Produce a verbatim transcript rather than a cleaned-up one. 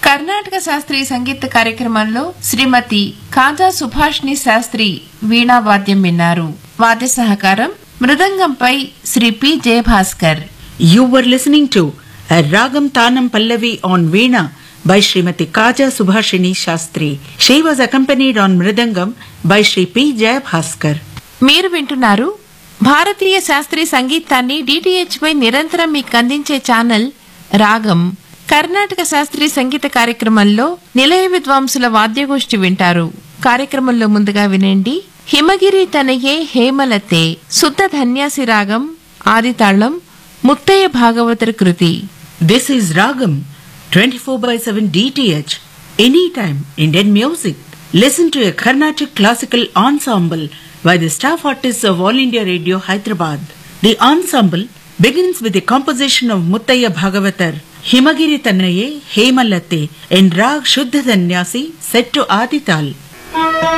కర్ణాటక శాస్త్రీయ సంగీత కార్యక్రమంలో శ్రీమతి కాజా సుభాష్ని శాస్త్రి వీణా వాద్యం విన్నారు. వాద్య సహకారం మృదంగంపై Shri P Jayabhaskar. You were listening to a Ragam Tanam Pallavi on Veena by Srimati Kaja Subhashini Shastri. She was accompanied on Mridangam by Sri P. Jayabhaskar. మీరు వింటున్నారు భారతీయ శాస్త్రీయ సంగీతాన్ని డిటిహెచ్ పై నిరంతరం మీకు అందించే ఛానల్ రాగం. కర్ణాటక శాస్త్రీయ సంగీత కార్యక్రమంలో నిలయ విద్వాంసుల వాద్యగోష్ఠి వింటారు. కార్యక్రమంలో ముందుగా వినండి హిమగిరి తనయే హేమలతే శుద్ధ ధన్యాసి రాగం ఆదితాళం ముత్తయ్య భాగవతర్ కృతి. This is Ragam twenty-four by seven D T H anytime Indian music. Listen to a Carnatic classical ensemble by the staff artists of All India Radio Hyderabad. The ensemble begins with the composition of Muttaya Bhagavatar Himagiri Tanaye Hemalate in Rag Shuddha Dhanyasi set to Adital.